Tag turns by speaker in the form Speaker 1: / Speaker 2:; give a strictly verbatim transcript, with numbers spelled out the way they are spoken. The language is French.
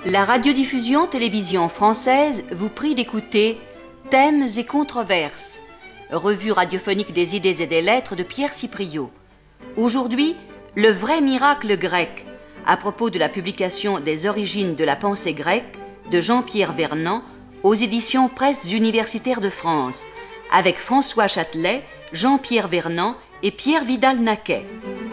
Speaker 1: La radiodiffusion télévision française vous prie d'écouter Thèmes et controverses, revue radiophonique des idées et des lettres de Pierre Cipriot. Aujourd'hui, le vrai miracle grec, à propos de la publication des origines de la pensée grecque de Jean-Pierre Vernant aux éditions Presses universitaires de France, avec François Châtelet, Jean-Pierre Vernant et Pierre Vidal-Naquet.